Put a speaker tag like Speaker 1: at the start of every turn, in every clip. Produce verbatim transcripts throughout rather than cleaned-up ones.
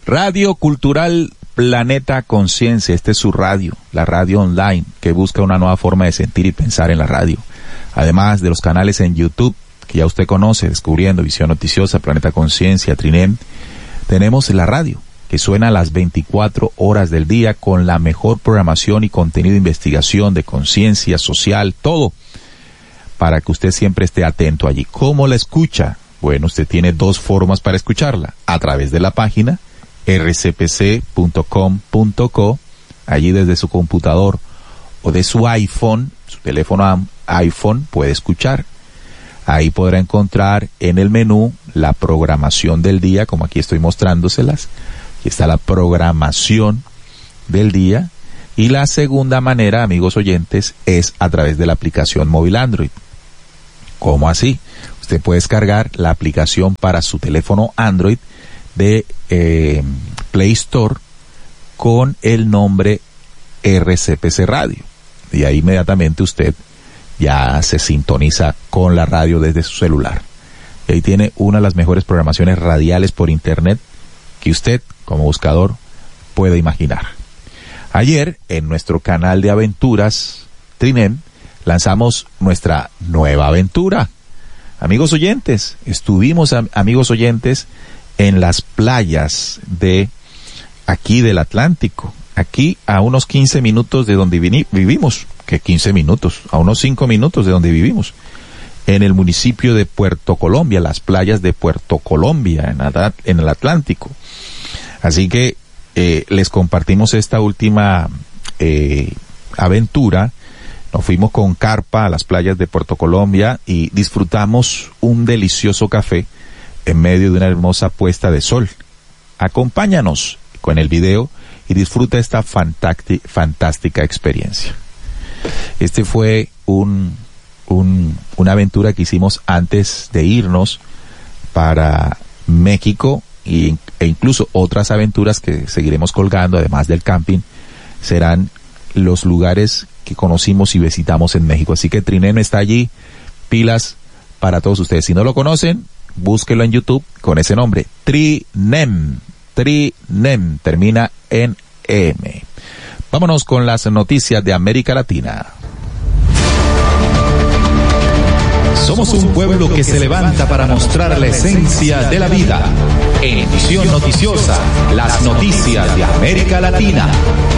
Speaker 1: Radio Cultural Planeta Conciencia, este es su radio, la radio online, que busca una nueva forma de sentir y pensar en la radio. Además de los canales en YouTube, que ya usted conoce, Descubriendo, Visión Noticiosa, Planeta Conciencia, Trinem, tenemos la radio, que suena a las veinticuatro horas del día con la mejor programación y contenido de investigación, de conciencia social, todo, para que usted siempre esté atento allí. ¿Cómo la escucha? Bueno, usted tiene dos formas para escucharla, a través de la página erre ce pe ce punto com punto co, allí desde su computador o de su iPhone, su teléfono iPhone puede escuchar. Ahí podrá encontrar en el menú la programación del día, como aquí estoy mostrándoselas. Aquí está la programación del día. Y la segunda manera, amigos oyentes, es a través de la aplicación móvil Android. ¿Cómo así? Usted puede descargar la aplicación para su teléfono Android de eh, Play Store con el nombre erre ce pe ce Radio. Y ahí inmediatamente usted ya se sintoniza con la radio desde su celular. Y ahí tiene una de las mejores programaciones radiales por internet que usted, como buscador, puede imaginar. Ayer, en nuestro canal de aventuras, Trinem, lanzamos nuestra nueva aventura. Amigos oyentes, estuvimos, amigos oyentes, en las playas de aquí del Atlántico, aquí a unos quince minutos de donde vivimos, que quince minutos, a unos cinco minutos de donde vivimos, en el municipio de Puerto Colombia, las playas de Puerto Colombia, en, en el Atlántico. Así que eh, les compartimos esta última eh, aventura. Nos fuimos con carpa a las playas de Puerto Colombia y disfrutamos un delicioso café en medio de una hermosa puesta de sol. Acompáñanos con el video y disfruta esta fantástica experiencia. Este fue un, un, una aventura que hicimos antes de irnos para México y, e incluso otras aventuras que seguiremos colgando, además del camping, serán los lugares que conocimos y visitamos en México. Así que Trinem está allí, pilas para todos ustedes. Si no lo conocen, búsquelo en YouTube con ese nombre, Trinem. Trinem, termina en M. Vámonos con las noticias de América Latina.
Speaker 2: Somos un pueblo que se levanta para mostrar la esencia de la vida. En Visión Noticiosa, las noticias de América Latina.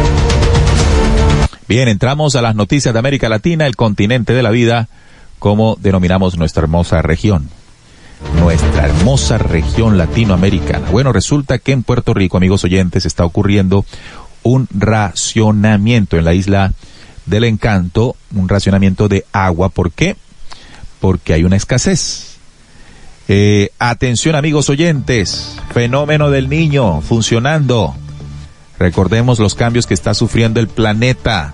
Speaker 1: Bien, entramos a las noticias de América Latina, el continente de la vida, como denominamos nuestra hermosa región. Nuestra hermosa región latinoamericana. Bueno, resulta que en Puerto Rico, amigos oyentes, está ocurriendo un racionamiento en la isla del Encanto, un racionamiento de agua. ¿Por qué? Porque hay una escasez. Eh, atención, amigos oyentes, fenómeno del Niño funcionando. Recordemos los cambios que está sufriendo el planeta.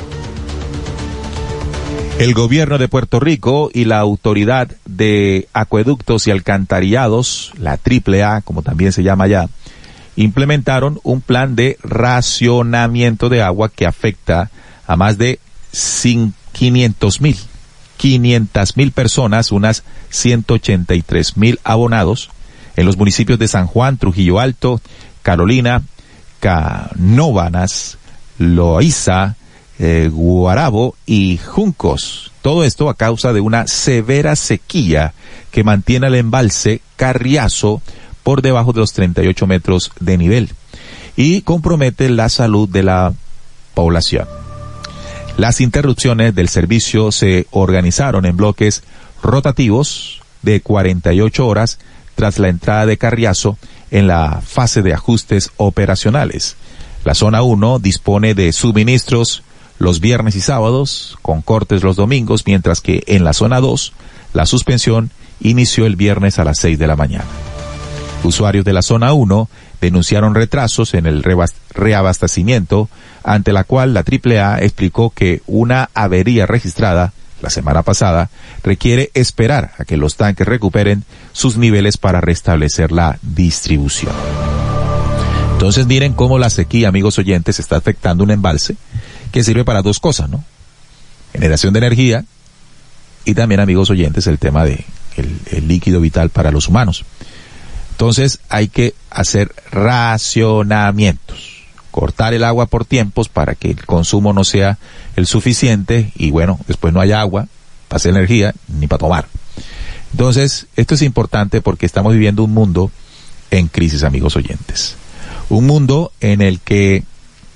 Speaker 1: El gobierno de Puerto Rico y la Autoridad de Acueductos y Alcantarillados, la triple A, como también se llama allá, implementaron un plan de racionamiento de agua que afecta a más de quinientos mil, quinientas mil personas, unas ciento ochenta y tres mil abonados en los municipios de San Juan, Trujillo Alto, Carolina, Canóvanas, Loíza, eh, Guarabo y Juncos. Todo esto a causa de una severa sequía que mantiene el embalse Carriazo por debajo de los treinta y ocho metros de nivel y compromete la salud de la población. Las interrupciones del servicio se organizaron en bloques rotativos de cuarenta y ocho horas tras la entrada de Carriazo en la fase de ajustes operacionales. La zona uno dispone de suministros los viernes y sábados, con cortes los domingos, mientras que en la zona dos, la suspensión inició el viernes a las seis de la mañana. Usuarios de la zona uno denunciaron retrasos en el reabastecimiento, ante la cual la triple A explicó que una avería registrada la semana pasada requiere esperar a que los tanques recuperen sus niveles para restablecer la distribución. Entonces miren cómo la sequía, amigos oyentes, está afectando un embalse que sirve para dos cosas, ¿no? Generación de energía y también, amigos oyentes, el tema de el, el líquido vital para los humanos. Entonces hay que hacer racionamientos, cortar el agua por tiempos para que el consumo no sea el suficiente y bueno, después no haya agua para hacer energía ni para tomar. Entonces, esto es importante porque estamos viviendo un mundo en crisis, amigos oyentes. Un mundo en el que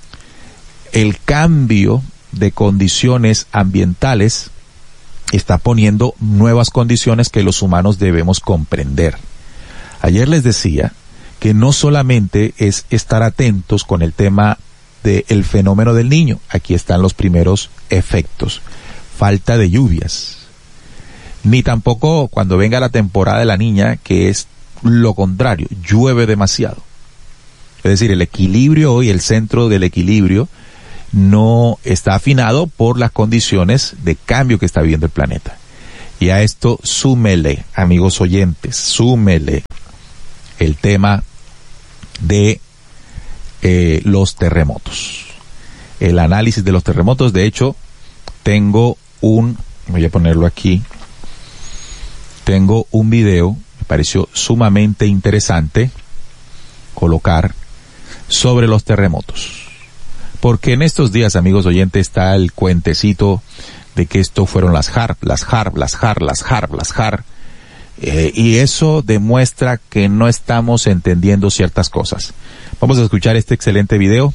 Speaker 1: el cambio de condiciones ambientales está poniendo nuevas condiciones que los humanos debemos comprender. Ayer les decía que no solamente es estar atentos con el tema del fenómeno del Niño. Aquí están los primeros efectos. Falta de lluvias. Ni tampoco cuando venga la temporada de la Niña, que es lo contrario, llueve demasiado. Es decir, el equilibrio hoy, el centro del equilibrio, no está afinado por las condiciones de cambio que está viviendo el planeta. Y a esto súmele, amigos oyentes, súmele el tema de eh, los terremotos. El análisis de los terremotos. De hecho, tengo un, voy a ponerlo aquí, tengo un video, me pareció sumamente interesante colocar sobre los terremotos. Porque en estos días, amigos oyentes, está el cuentecito de que esto fueron las HAARP, las HAARP, las HAARP, las HAARP, las HAARP. Eh, y eso demuestra que no estamos entendiendo ciertas cosas. Vamos a escuchar este excelente video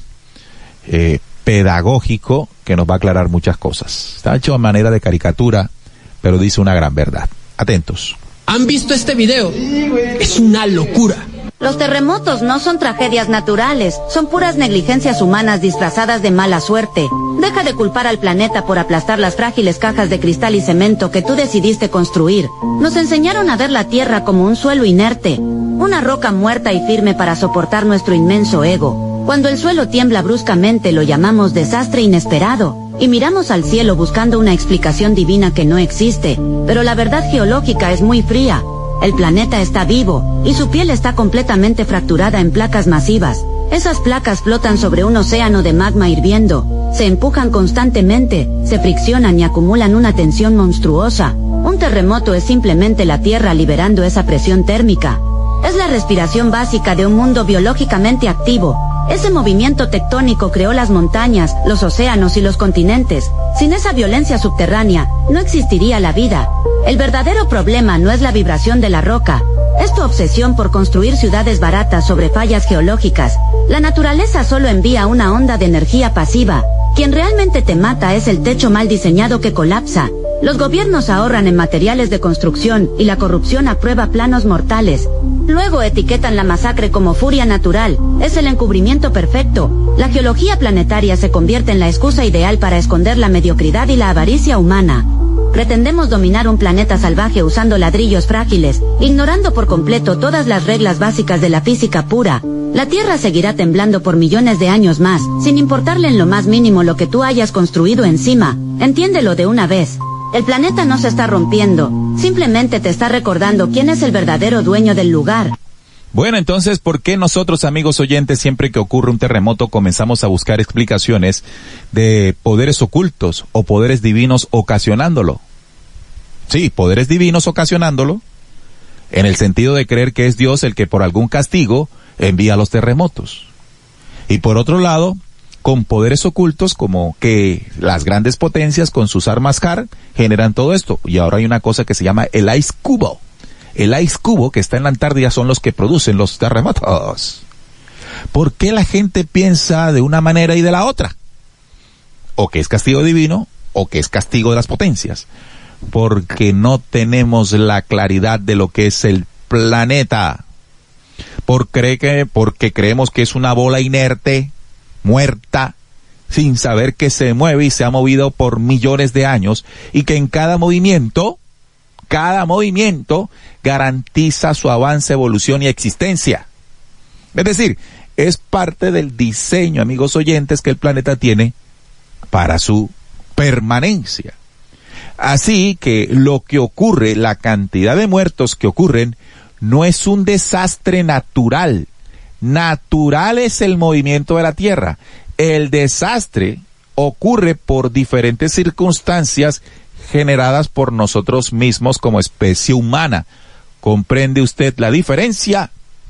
Speaker 1: eh, pedagógico que nos va a aclarar muchas cosas. Está hecho a manera de caricatura, pero dice una gran verdad. Atentos.
Speaker 3: ¿Han visto este video? Es una locura.
Speaker 4: Los terremotos no son tragedias naturales, son puras negligencias humanas disfrazadas de mala suerte. Deja de culpar al planeta por aplastar las frágiles cajas de cristal y cemento que tú decidiste construir. Nos enseñaron a ver la Tierra como un suelo inerte, una roca muerta y firme para soportar nuestro inmenso ego. Cuando el suelo tiembla bruscamente lo llamamos desastre inesperado, y miramos al cielo buscando una explicación divina que no existe, pero la verdad geológica es muy fría. El planeta está vivo, y su piel está completamente fracturada en placas masivas. Esas placas flotan sobre un océano de magma hirviendo, se empujan constantemente, se friccionan y acumulan una tensión monstruosa. Un terremoto es simplemente la Tierra liberando esa presión térmica. Es la respiración básica de un mundo biológicamente activo. Ese movimiento tectónico creó las montañas, los océanos y los continentes. Sin esa violencia subterránea, no existiría la vida. El verdadero problema no es la vibración de la roca, es tu obsesión por construir ciudades baratas sobre fallas geológicas. La naturaleza solo envía una onda de energía pasiva. Quien realmente te mata es el techo mal diseñado que colapsa. Los gobiernos ahorran en materiales de construcción y la corrupción aprueba planos mortales. Luego etiquetan la masacre como furia natural. Es el encubrimiento perfecto. La geología planetaria se convierte en la excusa ideal para esconder la mediocridad y la avaricia humana. Pretendemos dominar un planeta salvaje usando ladrillos frágiles, ignorando por completo todas las reglas básicas de la física pura. La Tierra seguirá temblando por millones de años más, sin importarle en lo más mínimo lo que tú hayas construido encima. Entiéndelo de una vez. El planeta no se está rompiendo, simplemente te está recordando quién es el verdadero dueño del lugar.
Speaker 1: Bueno, entonces, ¿por qué nosotros, amigos oyentes, siempre que ocurre un terremoto comenzamos a buscar explicaciones de poderes ocultos o poderes divinos ocasionándolo? Sí, poderes divinos ocasionándolo, en el sentido de creer que es Dios el que por algún castigo envía los terremotos. Y por otro lado, con poderes ocultos como que las grandes potencias con sus armas HAARP generan todo esto. Y ahora hay una cosa que se llama el Ice Cubo. El Ice Cubo que está en la Antártida son los que producen los terremotos. ¿Por qué la gente piensa de una manera y de la otra? O que es castigo divino, o que es castigo de las potencias. Porque no tenemos la claridad de lo que es el planeta. Por cree que, porque creemos que es una bola inerte, muerta, sin saber que se mueve y se ha movido por millones de años, y que en cada movimiento, cada movimiento garantiza su avance, evolución y existencia. Es decir, es parte del diseño, amigos oyentes, que el planeta tiene para su permanencia. Así que lo que ocurre, la cantidad de muertos que ocurren, no es un desastre natural. Natural es el movimiento de la Tierra. El desastre ocurre por diferentes circunstancias generadas por nosotros mismos como especie humana. ¿Comprende usted la diferencia?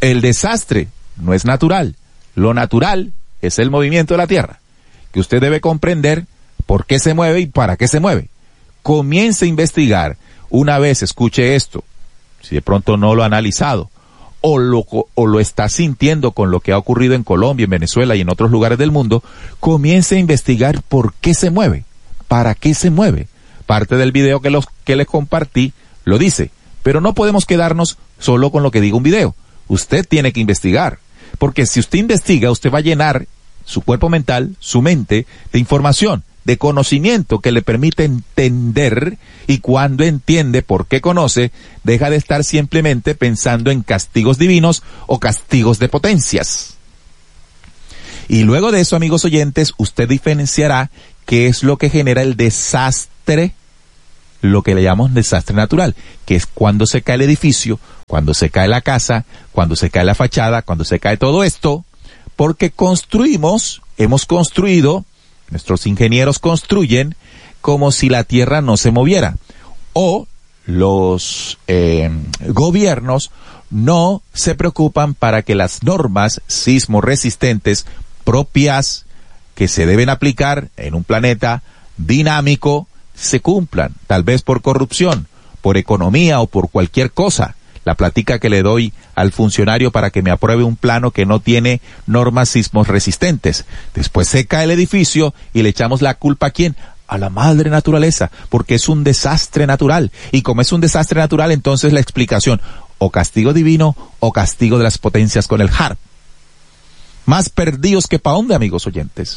Speaker 1: El desastre no es natural. Lo natural es el movimiento de la Tierra, que usted debe comprender por qué se mueve y para qué se mueve. Comience a investigar. Una vez escuche esto, si de pronto no lo ha analizado, o lo, o lo está sintiendo con lo que ha ocurrido en Colombia, en Venezuela y en otros lugares del mundo, comience a investigar por qué se mueve, para qué se mueve. Parte del video que, los, que les compartí lo dice, pero no podemos quedarnos solo con lo que diga un video. Usted tiene que investigar, porque si usted investiga, usted va a llenar su cuerpo mental, su mente, de información, de conocimiento que le permite entender, y cuando entiende por qué conoce, deja de estar simplemente pensando en castigos divinos o castigos de potencias. Y luego de eso, amigos oyentes, usted diferenciará qué es lo que genera el desastre, lo que le llamamos desastre natural, que es cuando se cae el edificio, cuando se cae la casa, cuando se cae la fachada, cuando se cae todo esto, porque construimos, hemos construido, nuestros ingenieros construyen como si la tierra no se moviera, o los eh, gobiernos no se preocupan para que las normas sismo resistentes propias que se deben aplicar en un planeta dinámico se cumplan, tal vez por corrupción, por economía o por cualquier cosa. La plática que le doy al funcionario para que me apruebe un plano que no tiene normas sismos resistentes. Después se cae el edificio y le echamos la culpa ¿a quién? A la madre naturaleza, porque es un desastre natural. Y como es un desastre natural, entonces la explicación, o castigo divino o castigo de las potencias con el HAARP. Más perdidos que pa' dónde, amigos oyentes.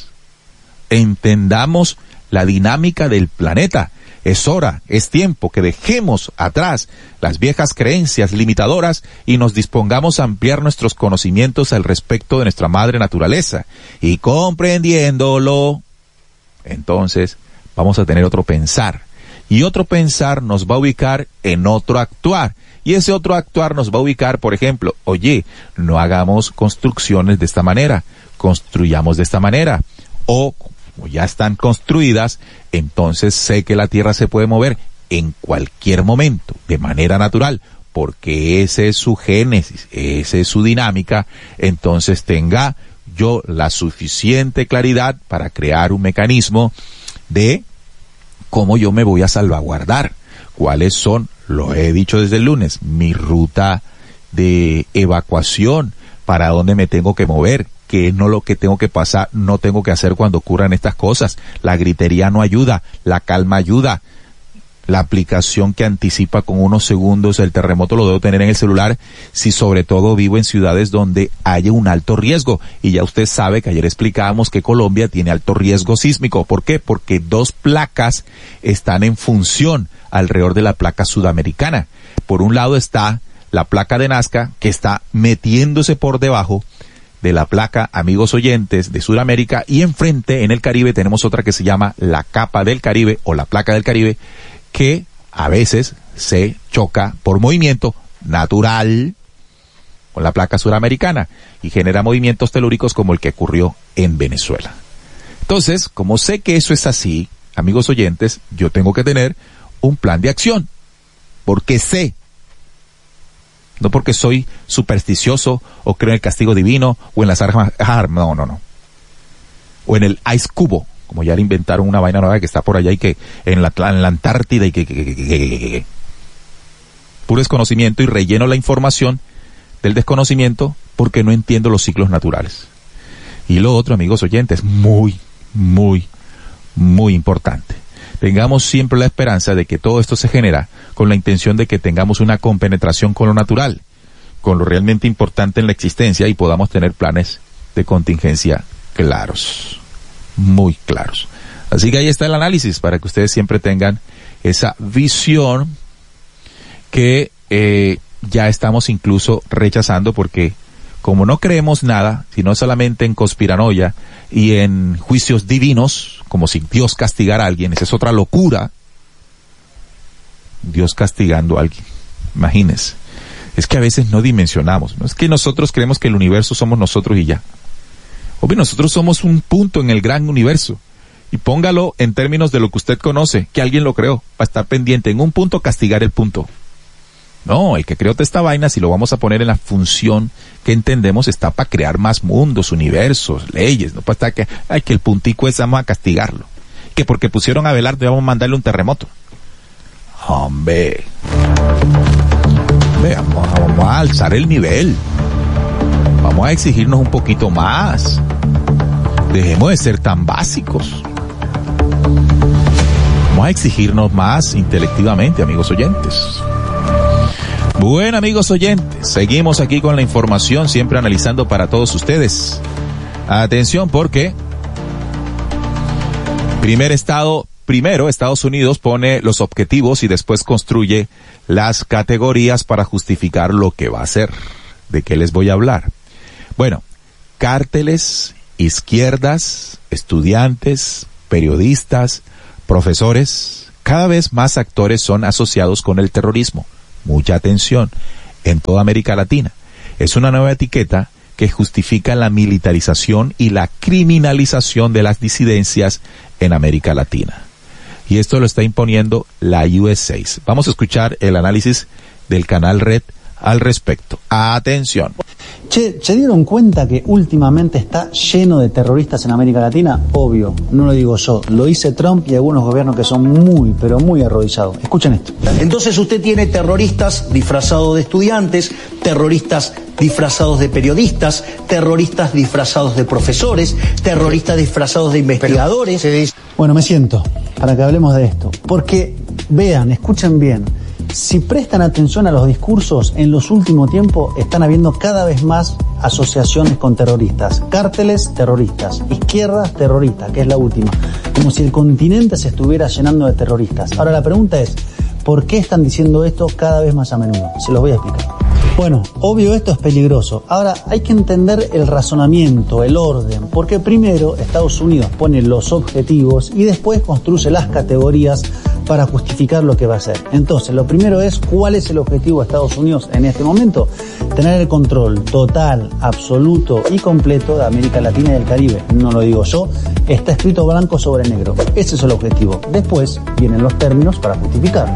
Speaker 1: Entendamos la dinámica del planeta. Es hora, es tiempo que dejemos atrás las viejas creencias limitadoras y nos dispongamos a ampliar nuestros conocimientos al respecto de nuestra madre naturaleza. Y comprendiéndolo, entonces vamos a tener otro pensar. Y otro pensar nos va a ubicar en otro actuar. Y ese otro actuar nos va a ubicar, por ejemplo, oye, no hagamos construcciones de esta manera, construyamos de esta manera. O como ya están construidas, entonces sé que la Tierra se puede mover en cualquier momento, de manera natural, porque ese es su génesis, esa es su dinámica. Entonces tenga yo la suficiente claridad para crear un mecanismo de cómo yo me voy a salvaguardar, cuáles son, lo he dicho desde el lunes, mi ruta de evacuación, para dónde me tengo que mover, que no lo que tengo que pasar, no tengo que hacer cuando ocurran estas cosas. La gritería no ayuda, la calma ayuda. La aplicación que anticipa con unos segundos el terremoto lo debo tener en el celular, si sobre todo vivo en ciudades donde haya un alto riesgo. Y ya usted sabe que ayer explicábamos que Colombia tiene alto riesgo sísmico. ¿Por qué? Porque dos placas están en función alrededor de la placa sudamericana. Por un lado está la placa de Nazca, que está metiéndose por debajo de la placa, amigos oyentes, de Sudamérica, y enfrente en el Caribe tenemos otra que se llama la capa del Caribe o la placa del Caribe, que a veces se choca por movimiento natural con la placa suramericana y genera movimientos telúricos como el que ocurrió en Venezuela. Entonces, como sé que eso es así, amigos oyentes, yo tengo que tener un plan de acción, porque sé, no porque soy supersticioso o creo en el castigo divino o en las armas, no, no, no. O en el ice cubo, como ya le inventaron una vaina nueva que está por allá y que en la, en la Antártida y que, que, que, que, que, que, que. Puro desconocimiento, y relleno la información del desconocimiento porque no entiendo los ciclos naturales. Y lo otro, amigos oyentes, muy, muy, muy importante. Tengamos siempre la esperanza de que todo esto se genera con la intención de que tengamos una compenetración con lo natural, con lo realmente importante en la existencia, y podamos tener planes de contingencia claros, muy claros. Así que ahí está el análisis para que ustedes siempre tengan esa visión que eh, ya estamos incluso rechazando, porque como no creemos nada, sino solamente en conspiranoia y en juicios divinos, como si Dios castigara a alguien, esa es otra locura. Dios castigando a alguien, imagínense. Es que a veces no dimensionamos, no es que nosotros creemos que el universo somos nosotros y ya. Obvio, nosotros somos un punto en el gran universo, y póngalo en términos de lo que usted conoce, que alguien lo creó, para estar pendiente en un punto, castigar el punto. No, el que creó toda esta vaina, si lo vamos a poner en la función que entendemos está para crear más mundos, universos, leyes, no para estar que, ay, que el puntico es, vamos a castigarlo. Que porque pusieron a Abelardo vamos a mandarle un terremoto. Hombre, veamos, vamos a alzar el nivel. Vamos a exigirnos un poquito más. Dejemos de ser tan básicos. Vamos a exigirnos más intelectivamente, amigos oyentes. Bueno, amigos oyentes, seguimos aquí con la información, siempre analizando para todos ustedes. Atención, porque primer estado, primero Estados Unidos pone los objetivos y después construye las categorías para justificar lo que va a hacer. ¿De qué les voy a hablar? Bueno, cárteles, izquierdas, estudiantes, periodistas, profesores, cada vez más actores son asociados con el terrorismo. Mucha atención, en toda América Latina. Es una nueva etiqueta que justifica la militarización y la criminalización de las disidencias en América Latina. Y esto lo está imponiendo la U S A. Vamos a escuchar el análisis del canal Red al respecto. Atención.
Speaker 5: Che, ¿se dieron cuenta que últimamente está lleno de terroristas en América Latina? Obvio, no lo digo yo, lo dice Trump y algunos gobiernos que son muy, pero muy arrodillados. Escuchen esto.
Speaker 6: Entonces usted tiene terroristas disfrazados de estudiantes, terroristas disfrazados de periodistas, terroristas disfrazados de profesores, terroristas disfrazados de investigadores.
Speaker 5: Bueno, me siento para que hablemos de esto, porque vean, escuchen bien. Si prestan atención a los discursos, en los últimos tiempos están habiendo cada vez más asociaciones con terroristas, cárteles terroristas, izquierdas terroristas, que es la última, como si el continente se estuviera llenando de terroristas. Ahora la pregunta es, ¿por qué están diciendo esto cada vez más a menudo? Se los voy a explicar. Bueno, obvio esto es peligroso. Ahora hay que entender el razonamiento, el orden, porque primero Estados Unidos pone los objetivos y después construye las categorías para justificar lo que va a hacer. Entonces, lo primero es, ¿cuál es el objetivo de Estados Unidos en este momento? Tener el control total, absoluto y completo de América Latina y del Caribe. No lo digo yo, está escrito blanco sobre negro. Ese es el objetivo. Después vienen los términos para justificarlo.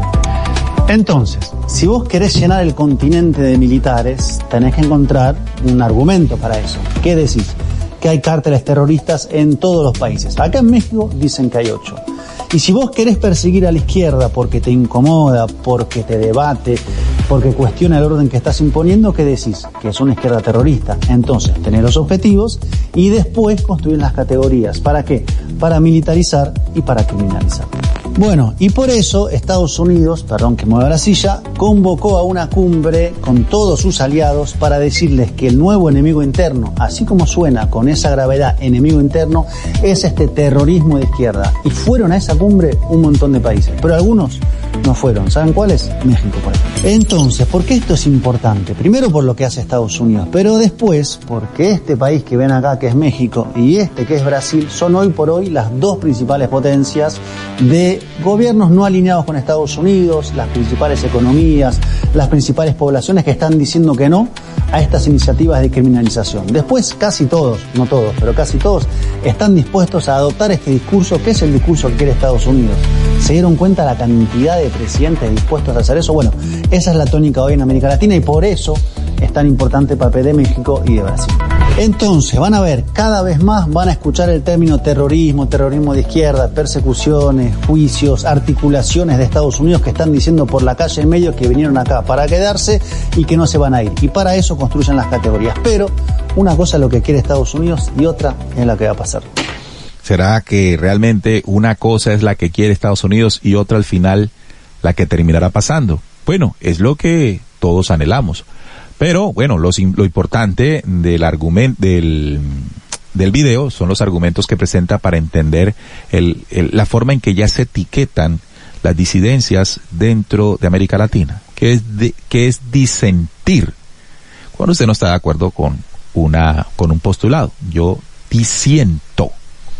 Speaker 5: Entonces, si vos querés llenar el continente de militares, tenés que encontrar un argumento para eso. ¿Qué decís? Que hay cárteles terroristas en todos los países. Acá en México dicen que hay ocho. Y si vos querés perseguir a la izquierda porque te incomoda, porque te debate, porque cuestiona el orden que estás imponiendo, ¿qué decís? Que es una izquierda terrorista. Entonces, tenés los objetivos y después construir las categorías. ¿Para qué? Para militarizar y para criminalizar. Bueno, y por eso Estados Unidos, perdón que mueva la silla, convocó a una cumbre con todos sus aliados para decirles que el nuevo enemigo interno, así como suena con esa gravedad enemigo interno, es este terrorismo de izquierda. Y fueron a esa cumbre un montón de países, pero algunos no fueron. ¿Saben cuáles? México, por ejemplo. Entonces, ¿por qué esto es importante? Primero por lo que hace Estados Unidos, pero después porque este país que ven acá, que es México, y este que es Brasil, son hoy por hoy las dos principales potencias de gobiernos no alineados con Estados Unidos, las principales economías, las principales poblaciones que están diciendo que no a estas iniciativas de criminalización. Después, casi todos, no todos, pero casi todos, están dispuestos a adoptar este discurso, que es el discurso que quiere Estados Unidos. ¿Se dieron cuenta la cantidad de presidentes dispuestos a hacer eso? Bueno, esa es la tónica hoy en América Latina y por eso es tan importante el papel de México y de Brasil. Entonces, van a ver, cada vez más van a escuchar el término terrorismo, terrorismo de izquierda, persecuciones, juicios, articulaciones de Estados Unidos que están diciendo por la calle en medio que vinieron acá para quedarse y que no se van a ir. Y para eso construyen las categorías. Pero una cosa es lo que quiere Estados Unidos y otra es la que va a pasar.
Speaker 1: ¿Será que realmente una cosa es la que quiere Estados Unidos y otra al final la que terminará pasando? Bueno, es lo que todos anhelamos. Pero, bueno, lo, lo importante del argumento, del, del video son los argumentos que presenta para entender el, el, la forma en que ya se etiquetan las disidencias dentro de América Latina, que es, de, que es disentir. Cuando usted no está de acuerdo con una, con un postulado, yo disiento.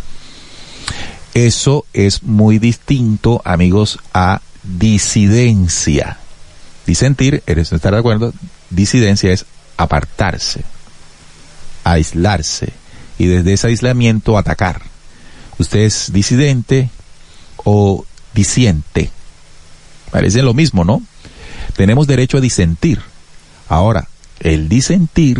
Speaker 1: Eso es muy distinto, amigos, a disidencia. Disentir, eres no estar de acuerdo. Disidencia es apartarse, aislarse y desde ese aislamiento atacar. Usted es disidente o disiente. Parece lo mismo, ¿no? Tenemos derecho a disentir. Ahora, el disentir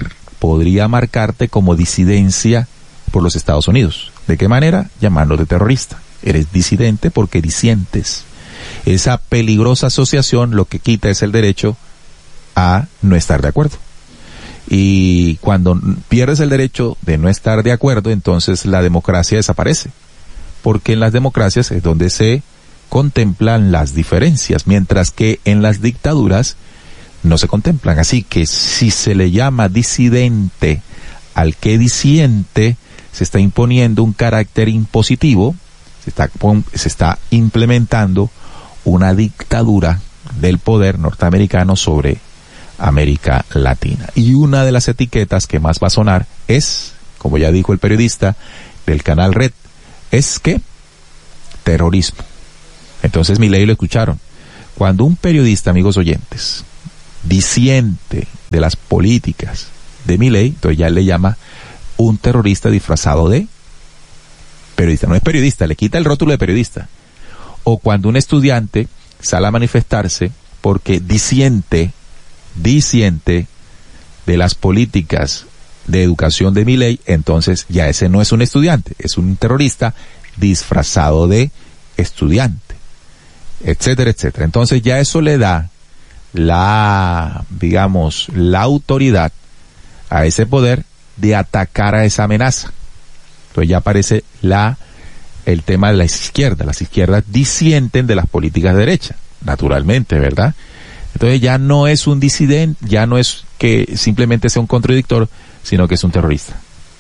Speaker 1: podría marcarte como disidencia por los Estados Unidos. ¿De qué manera? Llamándote terrorista. Eres disidente porque disientes. Esa peligrosa asociación lo que quita es el derecho a no estar de acuerdo. Y cuando pierdes el derecho de no estar de acuerdo, entonces la democracia desaparece. Porque en las democracias es donde se contemplan las diferencias, mientras que en las dictaduras no se contemplan. Así que si se le llama disidente al que disiente, se está imponiendo un carácter impositivo, se está, se está implementando una dictadura del poder norteamericano sobre América Latina. Y una de las etiquetas que más va a sonar es, como ya dijo el periodista del canal Red, es que terrorismo. Entonces Milei lo escucharon. Cuando un periodista, amigos oyentes, disiente de las políticas de Milei, entonces ya le llama un terrorista disfrazado de periodista. No es periodista, le quita el rótulo de periodista. O cuando un estudiante sale a manifestarse porque disiente, disiente de las políticas de educación de Milei, entonces ya ese no es un estudiante, es un terrorista disfrazado de estudiante, etcétera, etcétera. Entonces ya eso le da la, digamos, la autoridad a ese poder de atacar a esa amenaza. Entonces ya aparece la, el tema de la izquierda. Las izquierdas disienten de las políticas de derecha, naturalmente, ¿verdad? Entonces ya no es un disidente, ya no es que simplemente sea un contradictor, sino que es un terrorista.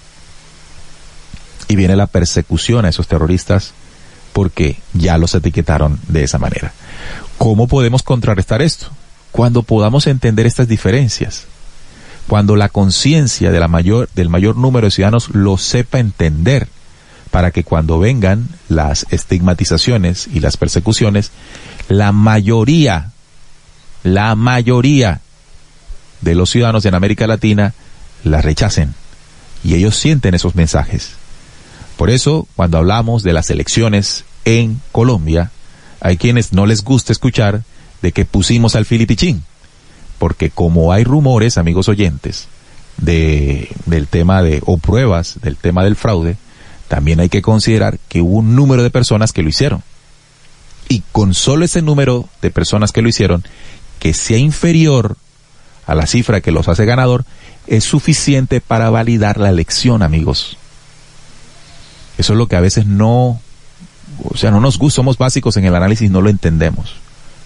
Speaker 1: Y viene la persecución a esos terroristas porque ya los etiquetaron de esa manera. ¿Cómo podemos contrarrestar esto? Cuando podamos entender estas diferencias, cuando la conciencia de la mayor, del mayor número de ciudadanos lo sepa entender, para que cuando vengan las estigmatizaciones y las persecuciones, la mayoría, la mayoría de los ciudadanos en América Latina las rechacen. Y ellos sienten esos mensajes. Por eso, cuando hablamos de las elecciones en Colombia, hay quienes no les gusta escuchar de que pusimos al Filipichín. Porque como hay rumores, amigos oyentes, de, del tema de, o pruebas del tema del fraude, también hay que considerar que hubo un número de personas que lo hicieron. Y con solo ese número de personas que lo hicieron, que sea inferior a la cifra que los hace ganador, es suficiente para validar la elección, amigos. Eso es lo que a veces no, o sea, no nos gusta, somos básicos en el análisis, no lo entendemos.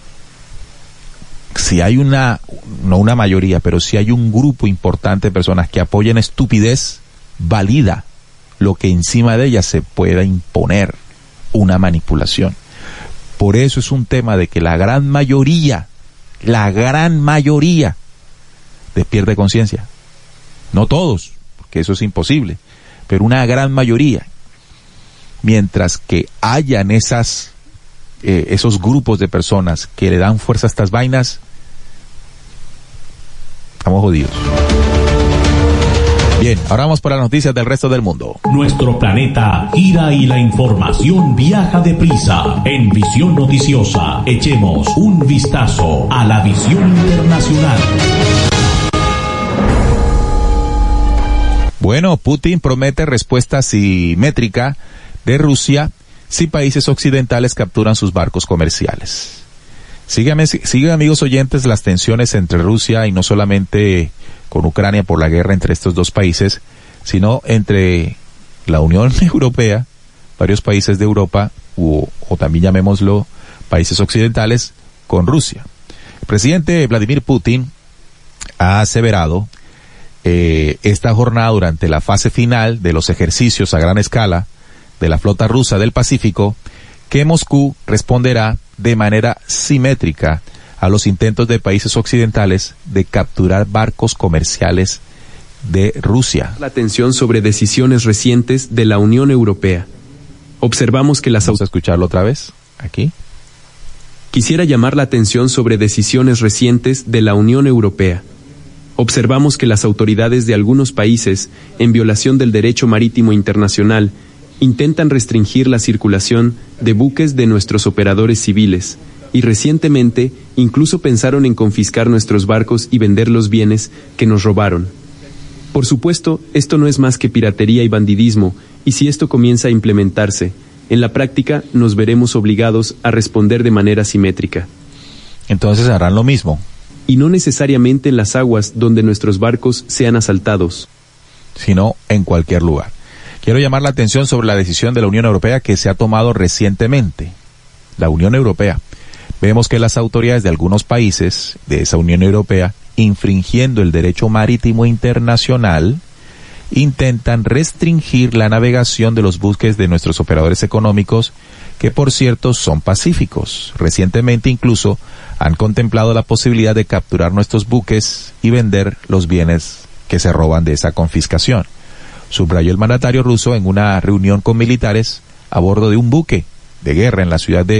Speaker 1: Si hay una, no una mayoría, pero si hay un grupo importante de personas que apoyan estupidez, valida lo que encima de ella se pueda imponer una manipulación. Por eso es un tema de que la gran mayoría, la gran mayoría despierte conciencia. No todos, porque eso es imposible, pero una gran mayoría. Mientras que hayan esas, eh, esos grupos de personas que le dan fuerza a estas vainas, estamos jodidos. Bien, ahora vamos para las noticias del resto del mundo.
Speaker 2: Nuestro planeta gira y la información viaja deprisa. En Visión Noticiosa, echemos un vistazo a la visión internacional.
Speaker 1: Bueno, Putin promete respuesta simétrica de Rusia si países occidentales capturan sus barcos comerciales. Síganme, sigan, amigos oyentes, las tensiones entre Rusia y no solamente con Ucrania por la guerra entre estos dos países, sino entre la Unión Europea, varios países de Europa, o, o también llamémoslo países occidentales, con Rusia. El presidente Vladimir Putin ha aseverado eh, esta jornada durante la fase final de los ejercicios a gran escala de la flota rusa del Pacífico, que Moscú responderá de manera simétrica a los intentos de países occidentales de capturar barcos comerciales de Rusia.
Speaker 7: La atención sobre decisiones recientes de la Unión Europea. Observamos que las...
Speaker 1: Vamos a escucharlo otra vez, aquí.
Speaker 7: Quisiera llamar la atención sobre decisiones recientes de la Unión Europea. Observamos que las autoridades de algunos países, en violación del derecho marítimo internacional, intentan restringir la circulación de buques de nuestros operadores civiles, y recientemente incluso pensaron en confiscar nuestros barcos y vender los bienes que nos robaron. Por supuesto, esto no es más que piratería y bandidismo, y si esto comienza a implementarse, en la práctica nos veremos obligados a responder de manera simétrica.
Speaker 1: Entonces harán lo mismo.
Speaker 7: Y no necesariamente en las aguas donde nuestros barcos sean asaltados,
Speaker 1: sino en cualquier lugar. Quiero llamar la atención sobre la decisión de la Unión Europea que se ha tomado recientemente. La Unión Europea. Vemos que las autoridades de algunos países de esa Unión Europea, infringiendo el derecho marítimo internacional, intentan restringir la navegación de los buques de nuestros operadores económicos, que por cierto son pacíficos. Recientemente incluso han contemplado la posibilidad de capturar nuestros buques y vender los bienes que se roban de esa confiscación. Subrayó el mandatario ruso en una reunión con militares a bordo de un buque de guerra en la ciudad de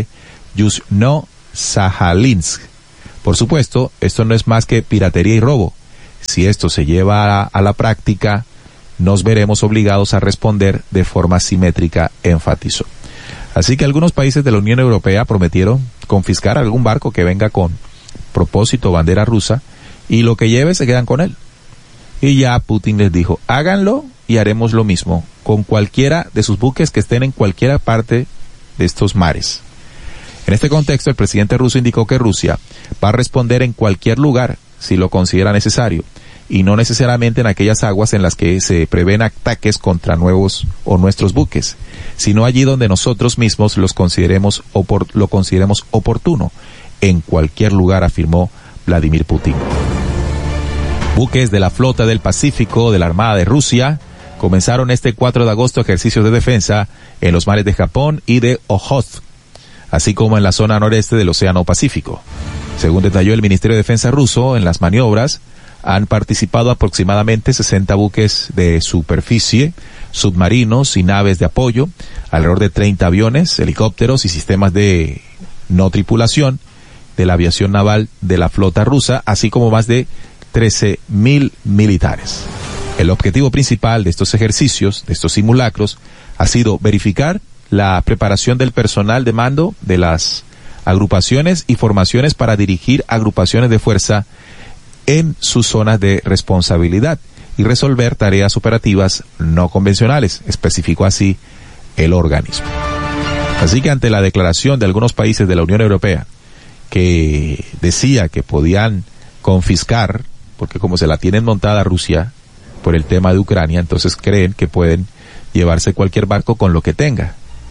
Speaker 1: Yuzhno-Sajalinsk. Por supuesto, esto no es más que piratería y robo. Si esto se lleva a, a la práctica, nos veremos obligados a responder de forma simétrica, enfatizó. Así que algunos países de la Unión Europea prometieron confiscar algún barco que venga con propósito bandera rusa y lo que lleve se quedan con él. Y ya Putin les dijo, háganlo y haremos lo mismo con cualquiera de sus buques que estén en cualquier parte de estos mares. En este contexto, el presidente ruso indicó que Rusia va a responder en cualquier lugar si lo considera necesario, y no necesariamente en aquellas aguas en las que se prevén ataques contra nuevos o nuestros buques, sino allí donde nosotros mismos los consideremos opor- lo consideremos oportuno, en cualquier lugar, afirmó Vladimir Putin. Buques de la Flota del Pacífico de la Armada de Rusia comenzaron este cuatro de agosto ejercicios de defensa en los mares de Japón y de Ojotsk, así como en la zona noreste del Océano Pacífico. Según detalló el Ministerio de Defensa ruso, en las maniobras han participado aproximadamente sesenta buques de superficie, submarinos y naves de apoyo, alrededor de treinta aviones, helicópteros y sistemas de no tripulación de la aviación naval de la flota rusa, así como más de trece mil militares. El objetivo principal de estos ejercicios, de estos simulacros, ha sido verificar la preparación del personal de mando de las agrupaciones y formaciones para dirigir agrupaciones de fuerza en sus zonas de responsabilidad y resolver tareas operativas no convencionales, especificó así el organismo. Así que ante la declaración de algunos países de la Unión Europea que decía que podían confiscar, porque como se la tienen montada Rusia por el tema de Ucrania, entonces creen que pueden llevarse cualquier barco con lo que tenga.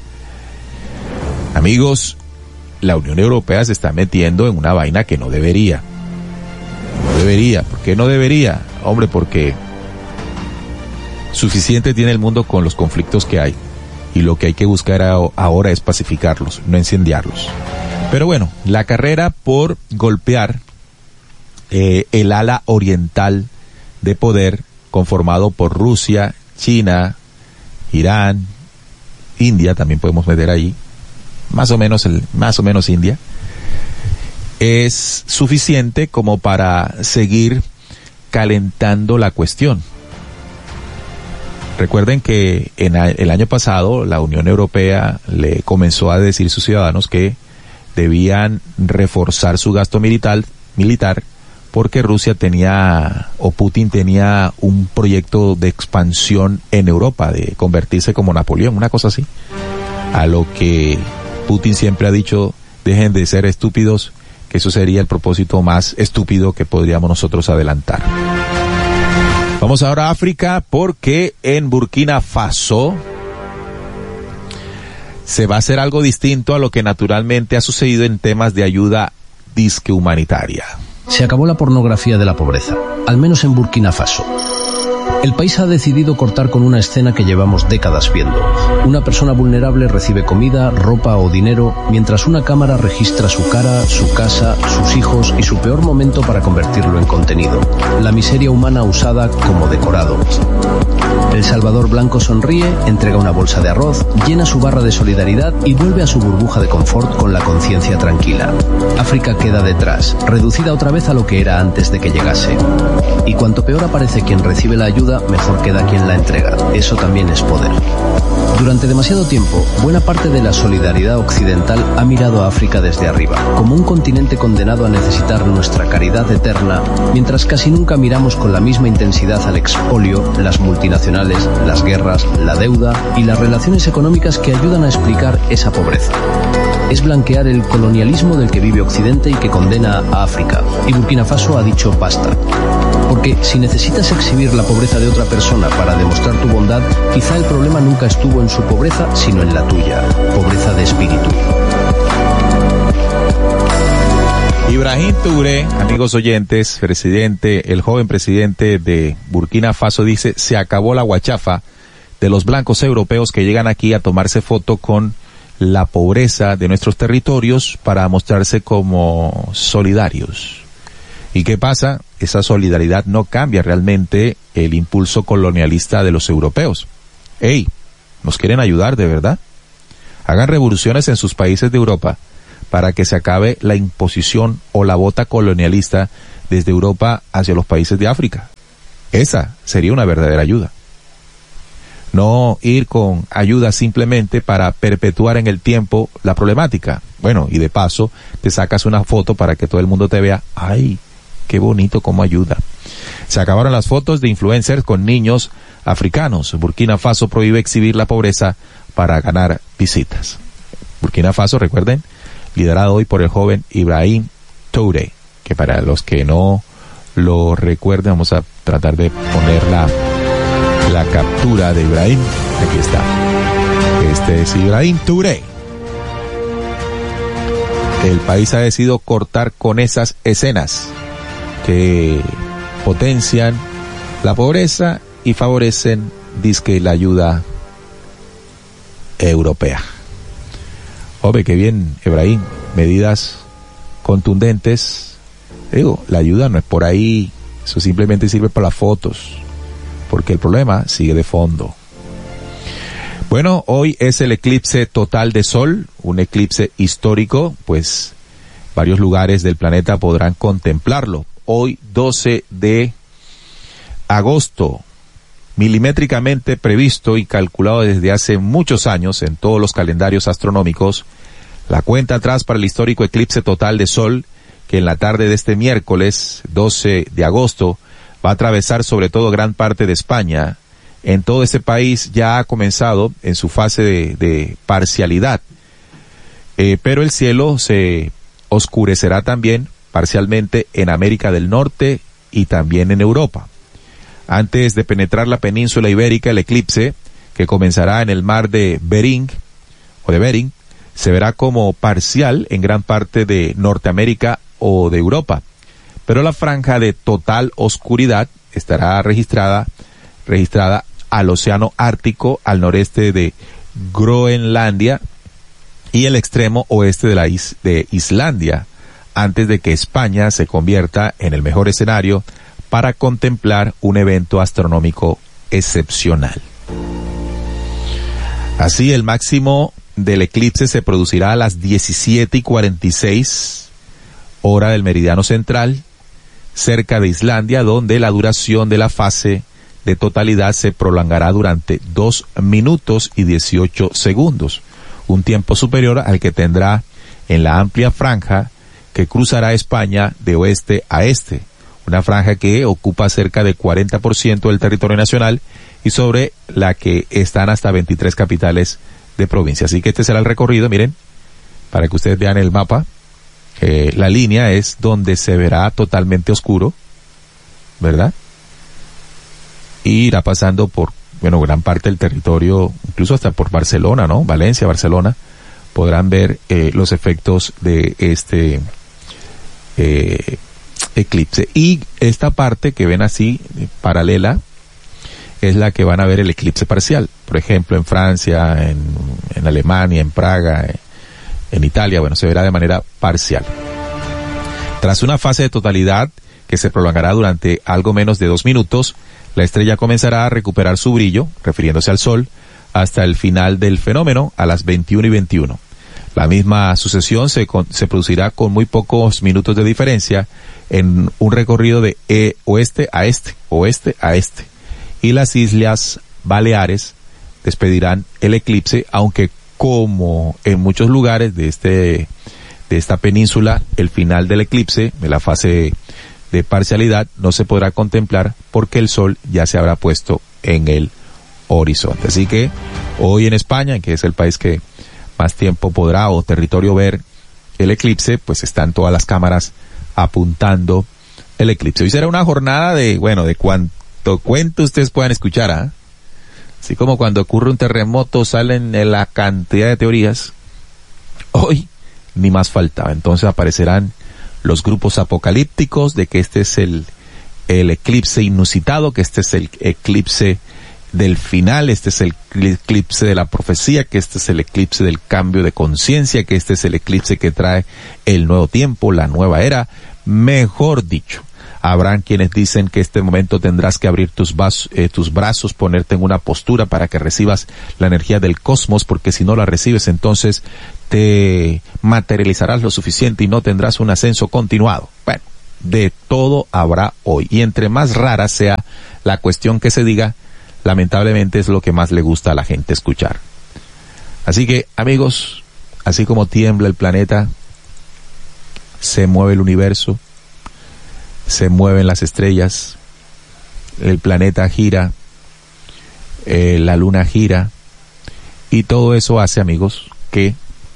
Speaker 1: Amigos, la Unión Europea se está metiendo en una vaina que no debería. No debería. ¿Por qué no debería? Hombre, porque suficiente tiene el mundo con los conflictos que hay. Y lo que hay que buscar ahora es pacificarlos, no incendiarlos. Pero bueno, la carrera por golpear eh, el ala oriental de poder conformado por Rusia, China, Irán, India, también podemos meter ahí, más o menos el, más o menos India, es suficiente como para seguir calentando la cuestión. Recuerden que en a, el año pasado la Unión Europea le comenzó a decir a sus ciudadanos que debían reforzar su gasto militar, militar porque Rusia tenía, o Putin tenía un proyecto de expansión en Europa, de convertirse como Napoleón, una cosa así. A lo que Putin siempre ha dicho, dejen de ser estúpidos, que eso sería el propósito más estúpido que podríamos nosotros adelantar. Vamos ahora a África, porque en Burkina Faso se va a hacer algo distinto a lo que naturalmente ha sucedido en temas de ayuda disque humanitaria.
Speaker 8: Se acabó la pornografía de la pobreza, al menos en Burkina Faso. El país ha decidido cortar con una escena que llevamos décadas viendo. Una persona vulnerable recibe comida, ropa o dinero, mientras una cámara registra su cara, su casa, sus hijos y su peor momento para convertirlo en contenido. La miseria humana usada como decorado. El Salvador Blanco sonríe, entrega una bolsa de arroz, llena su barra de solidaridad y vuelve a su burbuja de confort con la conciencia tranquila. África queda detrás, reducida otra vez a lo que era antes de que llegase. Y cuanto peor aparece quien recibe la ayuda, ayuda, mejor queda quien la entrega. Eso también es poder. Durante demasiado tiempo, buena parte de la solidaridad occidental ha mirado a África desde arriba, como un continente condenado a necesitar nuestra caridad eterna, mientras casi nunca miramos con la misma intensidad al expolio, las multinacionales, las guerras, la deuda y las relaciones económicas que ayudan a explicar esa pobreza. Es blanquear el colonialismo del que vive Occidente y que condena a África. Y Burkina Faso ha dicho basta. Porque si necesitas exhibir la pobreza de otra persona para demostrar tu bondad, quizá el problema nunca estuvo en su pobreza, sino en la tuya. Pobreza de espíritu.
Speaker 1: Ibrahim Touré, amigos oyentes, presidente, el joven presidente de Burkina Faso, dice: se acabó la guachafa de los blancos europeos que llegan aquí a tomarse foto con la pobreza de nuestros territorios para mostrarse como solidarios. ¿Y qué pasa? Esa solidaridad no cambia realmente el impulso colonialista de los europeos. ¡Ey! ¿Nos quieren ayudar de verdad? Hagan revoluciones en sus países de Europa para que se acabe la imposición o la bota colonialista desde Europa hacia los países de África. Esa sería una verdadera ayuda. No ir con ayuda simplemente para perpetuar en el tiempo la problemática. Bueno, y de paso te sacas una foto para que todo el mundo te vea. ¡Ay, qué bonito cómo ayuda! Se acabaron las fotos de influencers con niños africanos. Burkina Faso prohíbe exhibir la pobreza para ganar visitas. Burkina Faso, recuerden, liderado hoy por el joven Ibrahim Touré, que para los que no lo recuerden, vamos a tratar de poner la, la captura de Ibrahim. Aquí está. Este es Ibrahim Touré. El país ha decidido cortar con esas escenas que potencian la pobreza y favorecen, dizque, la ayuda europea. Hombre, qué bien, Ibrahim, medidas contundentes. Digo, la ayuda no es por ahí, eso simplemente sirve para las fotos, porque el problema sigue de fondo. Bueno, hoy es el eclipse total de sol, un eclipse histórico, pues varios lugares del planeta podrán contemplarlo. Hoy, doce de agosto, milimétricamente previsto y calculado desde hace muchos años en todos los calendarios astronómicos, la cuenta atrás para el histórico eclipse total de sol, que en la tarde de este miércoles, doce de agosto, va a atravesar sobre todo gran parte de España. En todo este país ya ha comenzado en su fase de, de parcialidad, eh, pero el cielo se oscurecerá también parcialmente en América del Norte y también en Europa. Antes de penetrar la península ibérica, el eclipse, que comenzará en el mar de Bering, o de Bering, se verá como parcial en gran parte de Norteamérica o de Europa. Pero la franja de total oscuridad estará registrada, registrada al Océano Ártico, al noreste de Groenlandia y el extremo oeste de la is- de Islandia, antes de que España se convierta en el mejor escenario para contemplar un evento astronómico excepcional. Así, el máximo del eclipse se producirá a las diecisiete y cuarenta y seis hora del meridiano central, cerca de Islandia, donde la duración de la fase de totalidad se prolongará durante dos minutos y dieciocho segundos, un tiempo superior al que tendrá en la amplia franja que cruzará España de oeste a este, una franja que ocupa cerca del cuarenta por ciento del territorio nacional y sobre la que están hasta veintitrés capitales de provincia. Así que este será el recorrido, miren, para que ustedes vean el mapa. Eh, la línea es donde se verá totalmente oscuro, ¿verdad? Y irá pasando por, bueno, gran parte del territorio, incluso hasta por Barcelona, ¿no? Valencia, Barcelona, podrán ver eh, los efectos de este eh, eclipse. Y esta parte que ven así, eh, paralela, es la que van a ver el eclipse parcial. Por ejemplo, en Francia, en, en Alemania, en Praga, eh, en Italia, bueno, se verá de manera parcial. Tras una fase de totalidad que se prolongará durante algo menos de dos minutos, la estrella comenzará a recuperar su brillo, refiriéndose al Sol, hasta el final del fenómeno a las veintiuna y veintiuno. La misma sucesión se, con, se producirá con muy pocos minutos de diferencia en un recorrido de e, oeste a este, oeste a este. y las Islas Baleares despedirán el eclipse, aunque como en muchos lugares de este de esta península, el final del eclipse, de la fase de parcialidad, no se podrá contemplar porque el sol ya se habrá puesto en el horizonte. Así que hoy en España, que es el país que más tiempo podrá o territorio ver el eclipse, pues están todas las cámaras apuntando el eclipse. Hoy será una jornada de, bueno, de cuanto cuento ustedes puedan escuchar, ¿ah? ¿eh? Así como cuando ocurre un terremoto salen la cantidad de teorías, hoy ni más faltaba. Entonces aparecerán los grupos apocalípticos de que este es el, el eclipse inusitado, que este es el eclipse del final, este es el eclipse de la profecía, que este es el eclipse del cambio de conciencia, que este es el eclipse que trae el nuevo tiempo, la nueva era. Mejor dicho, habrán quienes dicen que este momento tendrás que abrir tus, vasos, eh, tus brazos, ponerte en una postura para que recibas la energía del cosmos, porque si no la recibes entonces te materializarás lo suficiente y no tendrás un ascenso continuado. Bueno, de todo habrá hoy, y entre más rara sea la cuestión que se diga, lamentablemente es lo que más le gusta a la gente escuchar. Así que, amigos, así como tiembla el planeta, se mueve el universo, se mueven las estrellas, el planeta gira, eh, la luna gira, y todo eso hace, amigos, que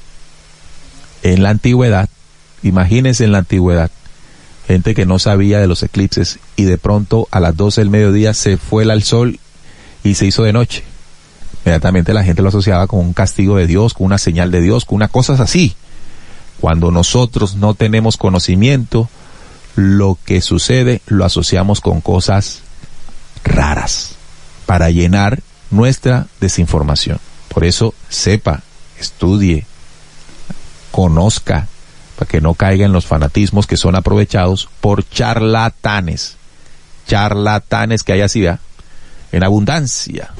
Speaker 1: en la antigüedad, imagínense en la antigüedad, gente que no sabía de los eclipses y de pronto a las doce del mediodía se fue el sol y se hizo de noche. Inmediatamente la gente lo asociaba con un castigo de Dios, con una señal de Dios, con unas cosas así. Cuando nosotros no tenemos conocimiento, lo que sucede lo asociamos con cosas raras para llenar nuestra desinformación. Por eso sepa, estudie, conozca, para que no caiga en los fanatismos que son aprovechados por charlatanes, charlatanes que hay así, ¿verdad?, en abundancia.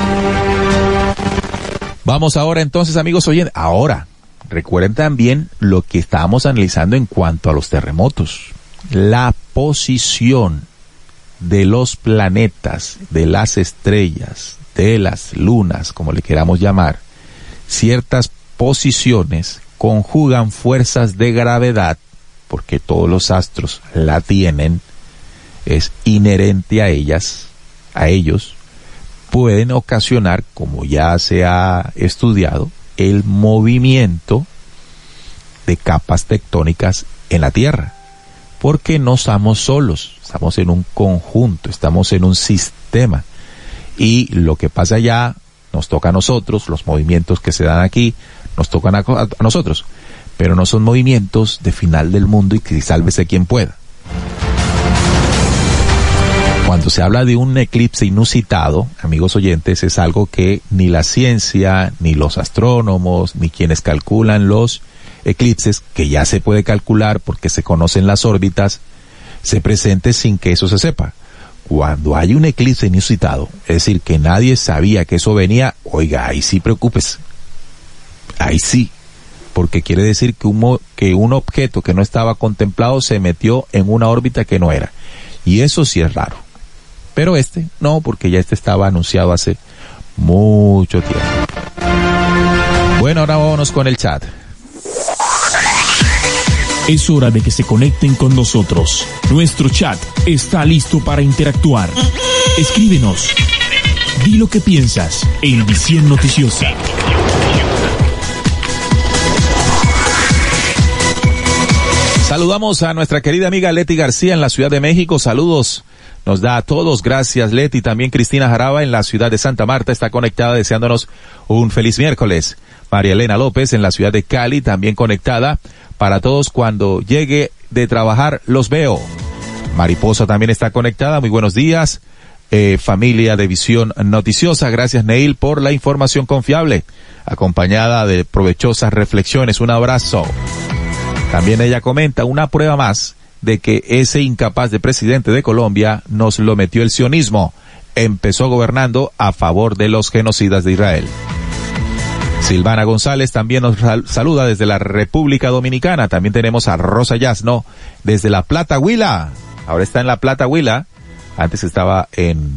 Speaker 1: Vamos ahora entonces, amigos oyentes, ahora recuerden también lo que estábamos analizando en cuanto a los terremotos, la posición de los planetas, de las estrellas, de las lunas, como le queramos llamar. Ciertas posiciones conjugan fuerzas de gravedad, porque todos los astros la tienen, es inherente a ellas, a ellos, pueden ocasionar, como ya se ha estudiado, el movimiento de capas tectónicas en la Tierra, porque no estamos solos, estamos en un conjunto, estamos en un sistema, y lo que pasa allá nos toca a nosotros, los movimientos que se dan aquí nos tocan a, a, a nosotros, pero no son movimientos de final del mundo y que sálvese quien pueda. Cuando se habla de un eclipse inusitado, amigos oyentes, es algo que ni la ciencia, ni los astrónomos, ni quienes calculan los eclipses, que ya se puede calcular porque se conocen las órbitas, se presente sin que eso se sepa. Cuando hay un eclipse inusitado, es decir, que nadie sabía que eso venía, oiga, ahí sí preocúpese. Ahí sí, porque quiere decir que un, que un objeto que no estaba contemplado se metió en una órbita que no era. Y eso sí es raro. Pero este, no, porque ya este estaba anunciado hace mucho tiempo. Bueno, ahora vámonos con el chat.
Speaker 9: Es hora de que se conecten con nosotros. Nuestro chat está listo para interactuar. Escríbenos. Di lo que piensas en Visión Noticiosa.
Speaker 1: Saludamos a nuestra querida amiga Leti García en la Ciudad de México. Saludos. Nos da a todos, gracias Leti. También Cristina Jaraba en la ciudad de Santa Marta está conectada deseándonos un feliz miércoles. María Elena López en la ciudad de Cali también conectada. Para todos, cuando llegue de trabajar los veo. Mariposa también está conectada, muy buenos días. Eh, familia de Visión Noticiosa, gracias Neil por la información confiable, acompañada de provechosas reflexiones, un abrazo. También ella comenta una prueba más de que ese incapaz de presidente de Colombia nos lo metió el sionismo. Empezó gobernando a favor de los genocidas de Israel. Silvana González también nos saluda desde la República Dominicana. También tenemos a Rosa Yasno desde La Plata, Huila. Ahora está en La Plata, Huila. Antes estaba en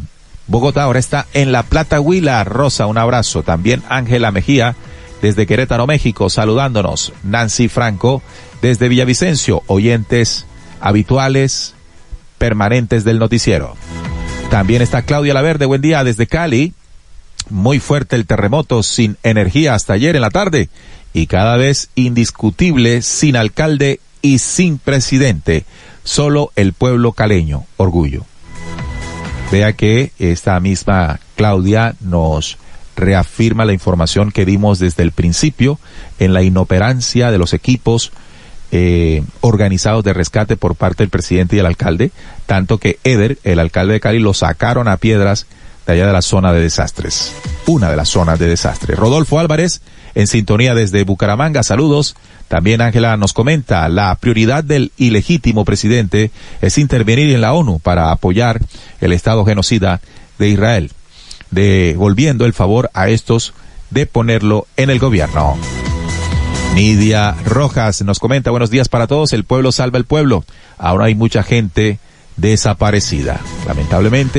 Speaker 1: Bogotá ahora está en La Plata, Huila. Rosa, un abrazo. También Ángela Mejía, desde Querétaro, México, saludándonos. Nancy Franco, desde Villavicencio, oyentes habituales, permanentes del noticiero. También está Claudia Laverde, buen día, desde Cali. Muy fuerte el terremoto, sin energía hasta ayer en la tarde. Y cada vez indiscutible, sin alcalde y sin presidente. Solo el pueblo caleño, orgullo. Vea que esta misma Claudia nos reafirma la información que dimos desde el principio en la inoperancia de los equipos eh, organizados de rescate por parte del presidente y el alcalde, tanto que Eder, el alcalde de Cali, lo sacaron a piedras de allá de la zona de desastres, una de las zonas de desastre. Rodolfo Álvarez, en sintonía desde Bucaramanga, saludos. También Ángela nos comenta, la prioridad del ilegítimo presidente es intervenir en la ONU para apoyar el Estado genocida de Israel, devolviendo el favor a estos de ponerlo en el gobierno. Nidia Rojas nos comenta, buenos días para todos, el pueblo salva el pueblo. Ahora hay mucha gente desaparecida, lamentablemente.